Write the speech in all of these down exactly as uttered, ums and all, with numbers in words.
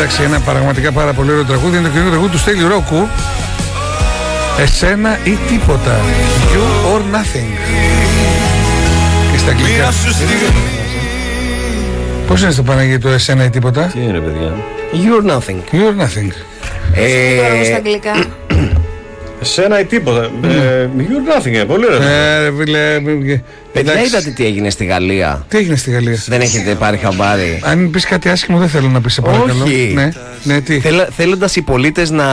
Εντάξει, ένα πραγματικά πάρα πολύ ωραίο τραγούδι. Είναι το καινούργιο τραγούδι του Στέλιου Ρόκου. Εσένα ή τίποτα. You or nothing. Και στα αγγλικά. Πώς είναι στο Παναγί το εσένα ή τίποτα? Τι είναι, παιδιά? You or nothing. You or nothing. Ε, στα αγγλικά. Εσένα ή τίποτα. Mm. Ε, you or nothing, ε, πολύ ωραία. Ε, φίλε. Παιδιά, είδατε τι έγινε στη Γαλλία? Τι έγινε στη Γαλλία? Δεν έχετε πάρει χαμπάρι? Αν πεις κάτι άσχημο δεν θέλω να πεις, σε παρακαλώ. Όχι. Ναι, ναι, τι? Θέλ, θέλοντας οι πολίτες να,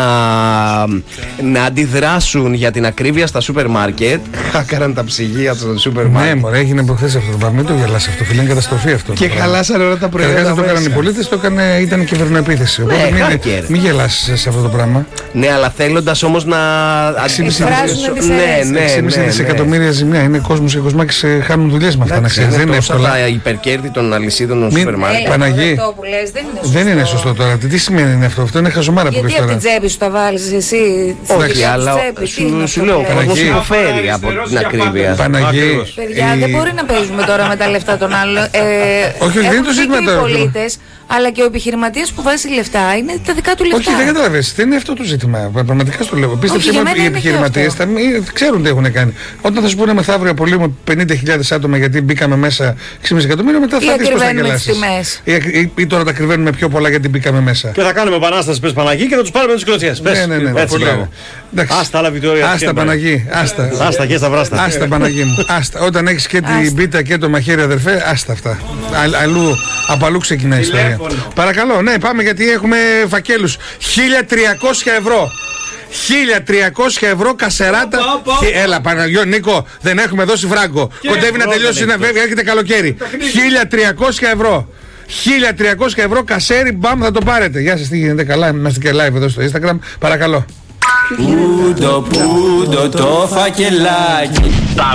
να αντιδράσουν για την ακρίβεια στα σούπερ μάρκετ, χάκαραν τα ψυγεία στα σούπερ μάρκετ. Ναι, μωρέ, έγινε προχθές αυτό το πράγμα. Μην το γελάς αυτό, φίλε, είναι καταστροφή αυτό. Και χαλάσανε όλα τα προϊόντα. Καταρχάς δεν το έκαναν οι πολίτες, το έκανε, ήταν κυβερνοεπίθεση. Οπότε Ναι, μην, hacker. μην γελάς σε αυτό το πράγμα. Ναι, αλλά θέλοντας όμως να Εξήμιση εκφράζουν τις ναι, αιρέσεις. ναι, έξι ναι, ναι. δισεκατομμύρια ζημιά. Είναι κόσμος και κοσμάκες χάνουν δουλειές με αυτά, να ξέρεις. Δεν είναι εύκολα. Τα υπερκέρδη των αλυσίδων των Μην- σούπερ μάρκετ. Παναγί. Αυτό που λες δεν είναι σωστό. Δεν είναι σωστό τώρα. Τι σημαίνει είναι αυτό? Αυτό είναι χαζομάρα που Γιατί πεις από τώρα. την τσέπη σου τα βάλεις εσύ? Όχι, αλλά σου, σου λέω, ο κόσμος Παναγί. υποφέρει από την ακρίβεια. Παναγί. Παιδιά, η- δεν μπορεί να παίζουμε τώρα με τα λεφτά των άλλων. Ε, όχι, δεν είναι έχουν το ζήτημα δίκιο οι τώρα. πολίτες, αλλά και ο επιχειρηματίας που βάζει λεφτά είναι τα δικά του λεφτά. Όχι, δεν καταλαβαίνεις. Δεν είναι αυτό το ζήτημα. Πραγματικά στο λέω. Πίστεψε για με μένα ότι οι είναι και επιχειρηματίες αυτό. θα μην- ξέρουν τι έχουν κάνει. Όταν θα σου πούνε μεθαύριο απολύουμε πενήντα χιλιάδες άτομα γιατί μπήκαμε μέσα έξι κόμμα πέντε εκατομμύρια, μετά Ή θα δεις πώς θα ακριβένουμε τις γελάσεις. τιμές. Ή, ή, ή τώρα τα κρυβαίνουμε πιο πολλά γιατί μπήκαμε μέσα. Και θα κάνουμε επανάσταση, πες Παναγί, και θα τους πάρουμε τις κλωτσιές. Πες. Ναι, ναι, ναι. Έτσι, Πολύ μπράβο. ωραία. Εντάξει. Άστα, la Vittoria. Άστα, Παναγί. Άστα. Άστα και στα βράστα. Άστα, Παναγί μου. Άστα. Όταν έχεις και την Άστα. πίτα και το μαχαίρι, αδερφέ, άστα αυτά. Α, αλλού, από αλλού ξεκινάει η ιστορία. Παρακαλώ, ναι, πάμε γιατί έχουμε φακέλους. χίλια τριακόσια ευρώ. χίλια τριακόσια ευρώ κασεράτα. Χι- Έλα, Παναγιώ, Νίκο, δεν έχουμε δώσει φράγκο. Κοντεύει να τελειώσει, να βέβαια, έρχεται καλοκαίρι. χίλια τριακόσια ευρώ. χίλια τριακόσια ευρώ κασέρι, μπαμ, θα το πάρετε. Γεια σας, τι γίνεται, καλά, είμαστε και live εδώ στο Instagram. Παρακαλώ. Πούντο, πούντο το φακελάκι.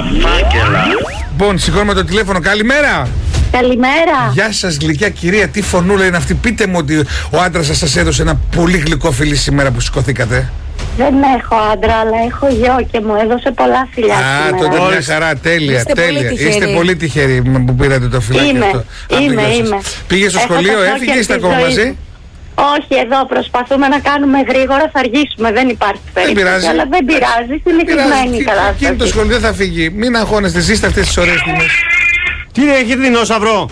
Λοιπόν, σηκώνουμε το τηλέφωνο. Καλημέρα. Καλημέρα. Γεια σας, γλυκιά κυρία, τι φωνούλα είναι αυτή? Πείτε μου ότι ο άντρας σας σας έδωσε ένα πολύ γλυκό φιλί σήμερα που σηκωθήκατε. Δεν έχω άντρα, αλλά έχω γιο και μου έδωσε πολλά φιλιά Α, σήμερα. τότε μια χαρά, τέλεια, Είστε πολύ τέλεια. τυχεροί. Είστε πολύ τυχεροί που πήρατε το φιλάκι Είμαι, αυτό. από το είμαι, γιο σας. είμαι. Πήγε στο Έχω σχολείο, το έφυγε ή είστε σόκερ ακόμα της ζωής. μαζί? Όχι, εδώ προσπαθούμε να κάνουμε γρήγορα, θα αργήσουμε, δεν υπάρχει περίπτωση. πειράζει. Αλλά δεν πειράζει, συνηθισμένη η Εκείνο το κατάσταση. σχολείο δεν θα φύγει. Μην αγχώνεστε, ζήστε αυτές τις ωραίες στιγμές. Τι είναι, έχετε δεινόσαυρο?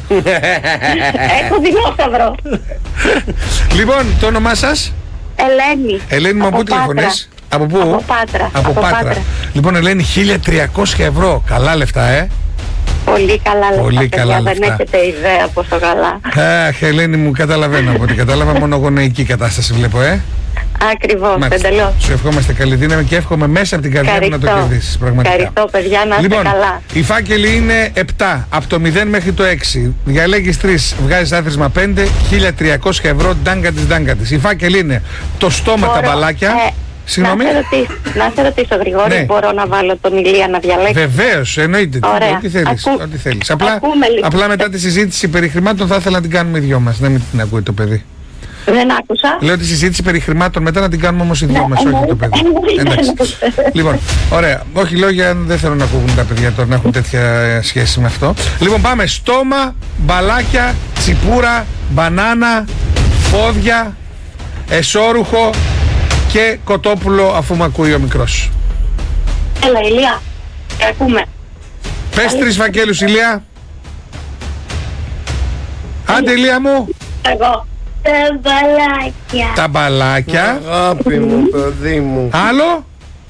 Έχω δεινόσαυρο. Λοιπόν, το όνομά σας? Ελένη. Ελένη μου, από πού Από Πάτρα. τηλεφωνείς? Από πού? Από Πάτρα. Από Από Πάτρα. Πάτρα. Λοιπόν, Ελένη, χίλια τριακόσια ευρώ. Καλά λεφτά, ε. Πολύ καλά λεφτά, Πολύ παιδιά, καλά δεν λεφτά. έχετε ιδέα πόσο καλά. Αχ, Ελένη μου, καταλαβαίνω από ό,τι κατάλαβα. Μονογονεϊκή κατάσταση βλέπω, ε. Ακριβώς, Μάλιστα. εντελώς. Σου ευχόμαστε καλή δύναμη και εύχομαι μέσα από την καρδιά μου να το Ευχαριστώ. κερδίσεις. Πραγματικά. Ευχαριστώ, παιδιά, να είστε Λοιπόν, καλά. οι φάκελοι είναι επτά, από το μηδέν μέχρι το έξι. Διαλέγεις τρεις, βγάζεις άθροισμα πέντε, χίλια τριακόσια ευρώ, ντάγκα της, ντάγκα της. Οι φάκελοι είναι το στόμα, τα Μπορώ, μπαλάκια. ε, Συγγνώμη. Να σε ρωτήσω, να σε ρωτήσω Γρηγόρη, Ναι. μπορώ να βάλω τον Ηλία να διαλέξει? Βεβαίως, εννοείται. Τι- Ωραία. Ό,τι θέλεις. Ακού- Ό,τι θέλεις. Απλά, ακούμε λοιπόν. απλά μετά τη συζήτηση περί χρημάτων θα ήθελα να την κάνουμε οι δυο μας. Δεν την ακούει το παιδί. Δεν άκουσα. Λέω τη συζήτηση περί χρημάτων μετά να την κάνουμε όμως οι δυο Ναι, μας, όχι το εννοείται, παιδί. εννοείται, Εντάξει. εννοείται. Λοιπόν, ωραία. Όχι λόγια, δεν θέλω να ακούγουν τα παιδιά τώρα να έχουν τέτοια ε, σχέση με αυτό. Λοιπόν, πάμε. Στόμα, μπαλάκια, τσιπούρα, μπανάνα, πόδια, εσώρουχο και κοτόπουλο, αφού με ακούει ο μικρός. Έλα Ηλία, σε ακούμε. Πες τρεις φακέλους, Ηλία. Άντε, Ηλία μου. Εγώ. Τα μπαλάκια. Τα μπαλάκια. Αγάπη μου, παιδί μου. Άλλο.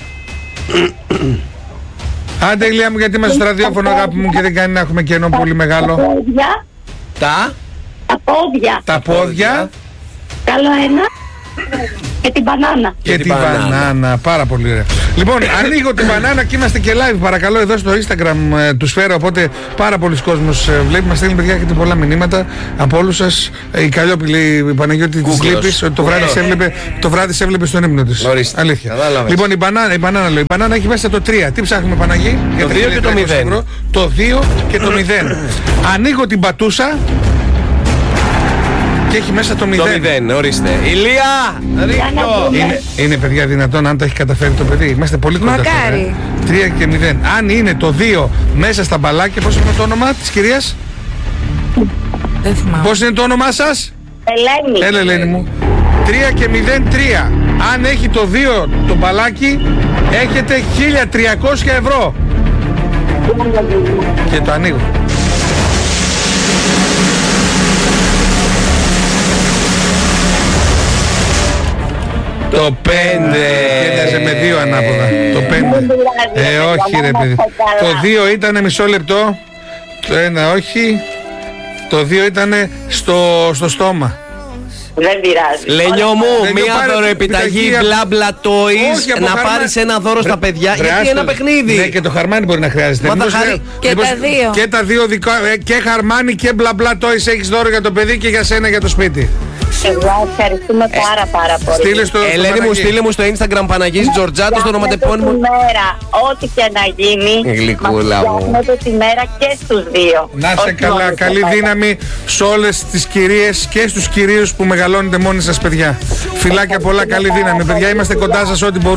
Άντε, Ηλία μου, γιατί είμαστε στο ραδιόφωνο, αγάπη μου, και δεν κάνει να έχουμε κενό πολύ Τα μεγάλο. πόδια. Τα. Τα πόδια. Τα πόδια Καλό ένα. Και την μπανάνα. και την την μπανάνα. μπανάνα. Πάρα πολύ ωραία. Λοιπόν, ανοίγω την μπανάνα και είμαστε και live. Παρακαλώ, εδώ στο Instagram ε, του Σφαίρα. Οπότε πάρα πολλοί κόσμος ε, βλέπει. Μας στέλνει, παιδιά, έχετε πολλά μηνύματα από όλους σας. Ε, η Καλλιόπη λέει, η Παναγιώτη της Κούκλος. λείπεις, ότι το βράδυ σε έβλεπε, το βράδυ σε έβλεπε στον ύπνο της. Ορίστε. Αλήθεια. Κατάλαβες. Λοιπόν, η μπανάνα, η μπανάνα λέει, η μπανάνα έχει μέσα το τρία. Τι ψάχνουμε, Παναγί? Για τα δύο και το χίλια τριακόσια μηδέν. ευρώ. Το δύο και το μηδέν. Ανοίγω την πατούσα και έχει μέσα το Το μηδέν. μηδέν, ορίστε. Ηλία! Ρίχνω! Είναι, είναι, παιδιά, δυνατόν αν τα έχει καταφέρει το παιδί? Είμαστε πολύ κοντά. Μακάρι. τώρα, ε. Τρία και μηδέν. Αν είναι το δύο μέσα στα μπαλάκια, πώς είναι το όνομα της κυρίας? Δεν θυμάμαι. Πώς είναι το όνομά σας? Ελένη. Έλα, Ελένη μου. τρία και μηδέν τρία. Αν έχει το δύο το μπαλάκι, έχετε χίλια τριακόσια ευρώ. Και το ανοίγω. Το πέντε. Κένταζε με δύο ανάποδα. Το πέντε. Ε, όχι ρε παιδί. Το δύο ήταν μισό λεπτό. Το ένα όχι. Το δύο ήταν στο, στο στόμα. Δεν πειράζει. Λενιό μου, Λενιό, μία πάρε δωροεπιταγή επιταγή μπλα μπλα toys, να πάρεις ένα δώρο στα παιδιά, γιατί ένα παιχνίδι. Ναι, και το χαρμάνι μπορεί να χρειάζεται. Μα τα Μήπως, χαρί- ε, Και μήπως- τα δύο. Και τα δύο δικό, ε, και χαρμάνι και μπλα μπλα toys έχεις δώρο για το παιδί και για σένα για το σπίτι. Εγώ ευχαριστούμε πάρα πάρα πολύ. Στείλε στο, στο Ελένη μου, Παναγί. στείλε μου στο Instagram Παναγής Τζορτζάτος το ονοματεπώνυμο. Τη μέρα, ό,τι και να γίνει, Γλυκούλα μας μου. φτιάχνετε τη μέρα και στους δύο. Να σε Όχι καλά, μόνο καλή στο πέρα. δύναμη σε όλες τις κυρίες και στους κυρίους που μεγαλώνετε μόνοι σας παιδιά. Φιλάκια πολλά, καλή δύναμη παιδιά, είμαστε κοντά σας ό,τι μπορούμε.